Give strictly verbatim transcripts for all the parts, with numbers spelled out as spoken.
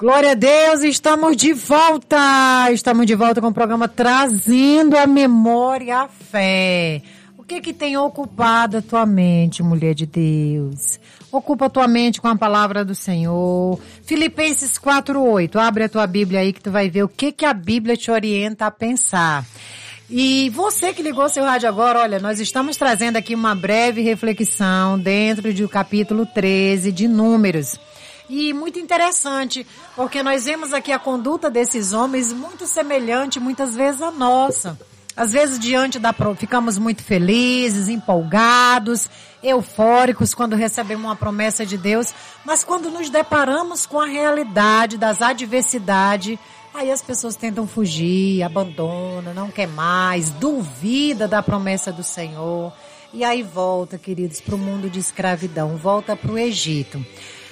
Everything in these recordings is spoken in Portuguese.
Glória a Deus, estamos de volta, estamos de volta com o programa Trazendo a Memória à Fé. O que que tem ocupado a tua mente, mulher de Deus? Ocupa a tua mente com a palavra do Senhor. Filipenses quatro, oito, abre a tua Bíblia aí que tu vai ver o que que a Bíblia te orienta a pensar. E você que ligou seu rádio agora, olha, nós estamos trazendo aqui uma breve reflexão dentro do capítulo treze de Números. E muito interessante, porque nós vemos aqui a conduta desses homens muito semelhante muitas vezes à nossa. Às vezes diante da prova ficamos muito felizes, empolgados, eufóricos quando recebemos uma promessa de Deus, mas quando nos deparamos com a realidade das adversidades, aí as pessoas tentam fugir, abandonam, não quer mais, duvida da promessa do Senhor. E aí volta, queridos, para o mundo de escravidão, volta para o Egito.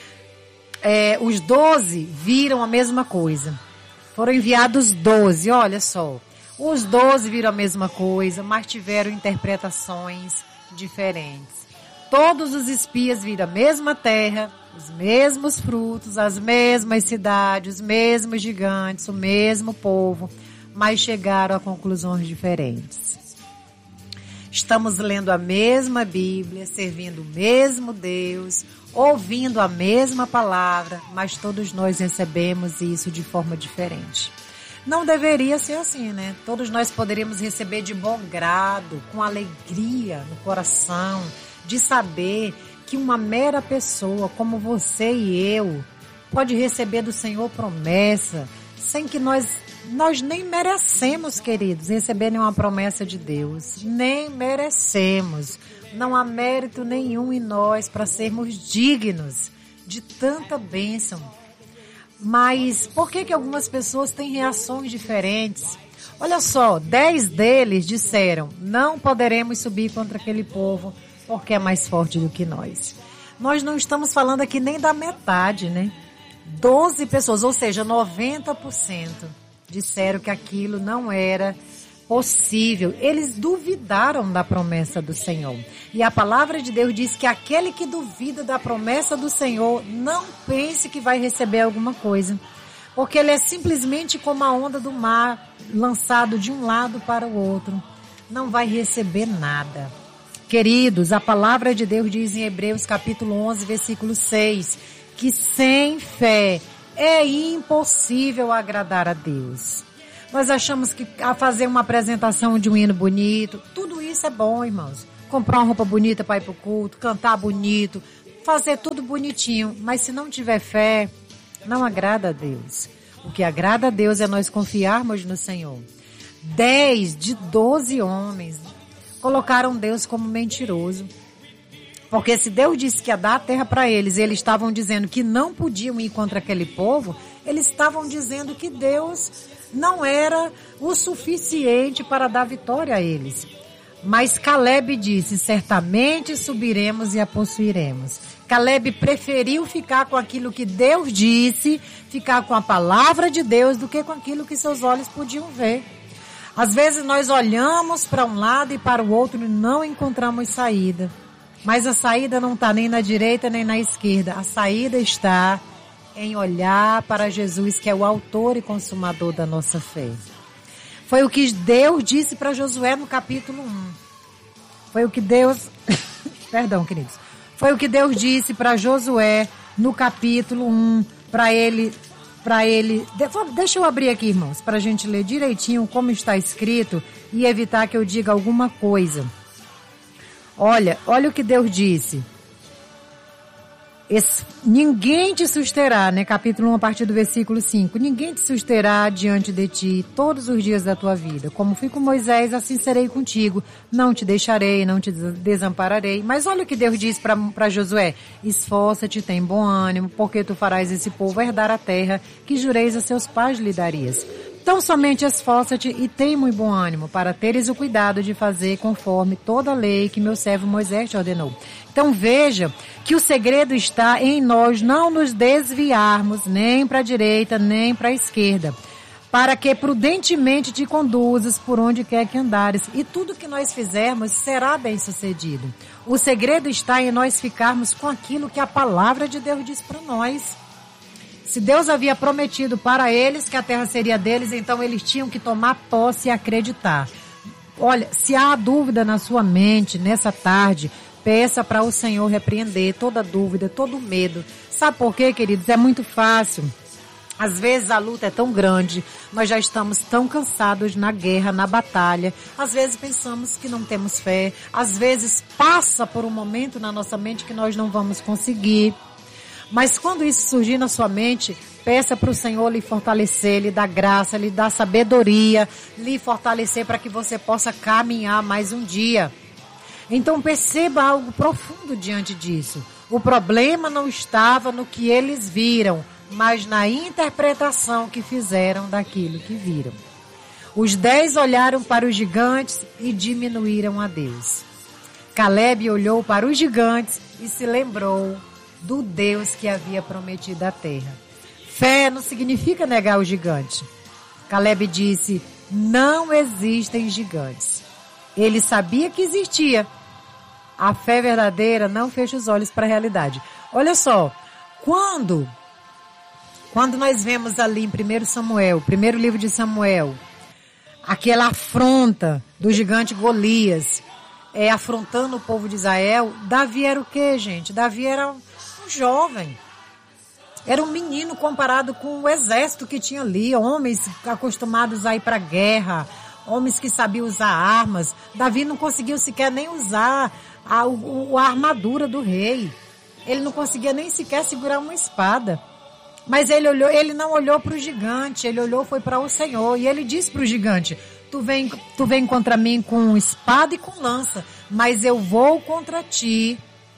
É, os doze viram a mesma coisa. Foram enviados doze, olha só. Os doze viram a mesma coisa, mas tiveram interpretações diferentes. Todos os espias viram a mesma terra, os mesmos frutos, as mesmas cidades, os mesmos gigantes, o mesmo povo, mas chegaram a conclusões diferentes. Estamos lendo a mesma Bíblia, servindo o mesmo Deus, ouvindo a mesma palavra, mas todos nós recebemos isso de forma diferente. Não deveria ser assim, né? Todos nós poderíamos receber de bom grado, com alegria no coração, de saber que uma mera pessoa como você e eu pode receber do Senhor promessa, sem que nós, nós nem merecemos, queridos, receber nenhuma promessa de Deus. Nem merecemos. Não há mérito nenhum em nós para sermos dignos de tanta bênção. Mas por que que algumas pessoas têm reações diferentes? Olha só, dez deles disseram, não poderemos subir contra aquele povo porque é mais forte do que nós. Nós não estamos falando aqui nem da metade, né? doze pessoas, ou seja, noventa por cento disseram que aquilo não era possível. Eles duvidaram da promessa do Senhor. E a palavra de Deus diz que aquele que duvida da promessa do Senhor, não pense que vai receber alguma coisa. Porque ele é simplesmente como a onda do mar, lançado de um lado para o outro. Não vai receber nada. Queridos, a palavra de Deus diz em Hebreus capítulo onze, versículo seis, que sem fé é impossível agradar a Deus. Nós achamos que a fazer uma apresentação de um hino bonito, tudo isso é bom, irmãos. Comprar uma roupa bonita para ir para o culto, cantar bonito, fazer tudo bonitinho. Mas se não tiver fé, não agrada a Deus. O que agrada a Deus é nós confiarmos no Senhor. Dez de doze homens colocaram Deus como mentiroso. Porque se Deus disse que ia dar a terra para eles, e eles estavam dizendo que não podiam ir contra aquele povo, eles estavam dizendo que Deus não era o suficiente para dar vitória a eles. Mas Caleb disse, certamente subiremos e a possuiremos. Caleb preferiu ficar com aquilo que Deus disse, ficar com a palavra de Deus, do que com aquilo que seus olhos podiam ver. Às vezes nós olhamos para um lado e para o outro e não encontramos saída. Mas a saída não está nem na direita nem na esquerda. A saída está em olhar para Jesus, que é o autor e consumador da nossa fé. Foi o que Deus disse para Josué no capítulo um. Foi o que Deus... Perdão, queridos. Foi o que Deus disse para Josué no capítulo um, para ele... Para ele... Deixa eu abrir aqui, irmãos, para a gente ler direitinho como está escrito e evitar que eu diga alguma coisa. Olha, olha o que Deus disse. Esse, ninguém te susterá, né? Capítulo um, a partir do versículo cinco. Ninguém te susterá diante de ti todos os dias da tua vida. Como fui com Moisés, assim serei contigo. Não te deixarei, não te desampararei. Mas olha o que Deus diz para Josué. Esforça-te, tem bom ânimo, porque tu farás esse povo herdar a terra que jureis a seus pais lhe darias. Então somente esforça-te e tem muito bom ânimo, para teres o cuidado de fazer conforme toda a lei que meu servo Moisés te ordenou. Então veja que o segredo está em nós não nos desviarmos nem para a direita nem para a esquerda, para que prudentemente te conduzas por onde quer que andares, e tudo que nós fizermos será bem sucedido. O segredo está em nós ficarmos com aquilo que a palavra de Deus diz para nós. Se Deus havia prometido para eles que a terra seria deles, então eles tinham que tomar posse e acreditar. Olha, se há dúvida na sua mente nessa tarde, peça para o Senhor repreender toda dúvida, todo medo. Sabe por quê, queridos? É muito fácil. Às vezes a luta é tão grande, nós já estamos tão cansados na guerra, na batalha. Às vezes pensamos que não temos fé. Às vezes passa por um momento na nossa mente que nós não vamos conseguir. Mas quando isso surgir na sua mente, peça para o Senhor lhe fortalecer, lhe dar graça, lhe dar sabedoria, lhe fortalecer para que você possa caminhar mais um dia. Então perceba algo profundo diante disso. O problema não estava no que eles viram, mas na interpretação que fizeram daquilo que viram. Os dez olharam para os gigantes e diminuíram a Deus. Caleb olhou para os gigantes e se lembrou do Deus que havia prometido a terra. Fé não significa negar o gigante. Caleb disse, não existem gigantes. Ele sabia que existia. A fé verdadeira não fecha os olhos para a realidade. Olha só, quando, quando nós vemos ali em primeiro Samuel, primeiro livro de Samuel, aquela afronta do gigante Golias, é, afrontando o povo de Israel, Davi era o quê, gente? Davi era um jovem. Era um menino comparado com o exército que tinha ali, homens acostumados a ir para a guerra, homens que sabiam usar armas. Davi não conseguiu sequer nem usar a, a armadura do rei. Ele não conseguia nem sequer segurar uma espada. Mas ele olhou, ele não olhou para o gigante, ele olhou foi para o Senhor. E ele disse para o gigante, tu vem, tu vem contra mim com espada e com lança, mas eu vou contra ti.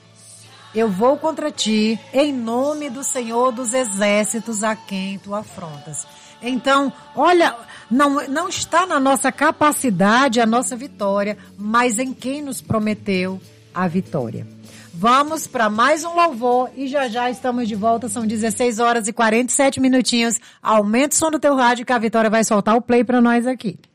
Eu vou contra ti em nome do Senhor dos exércitos a quem tu afrontas. Então, olha, não, não está na nossa capacidade a nossa vitória, mas em quem nos prometeu a vitória. Vamos para mais um louvor e já já estamos de volta, são dezesseis horas e quarenta e sete minutinhos. Aumenta o som do teu rádio que a Vitória vai soltar o play para nós aqui.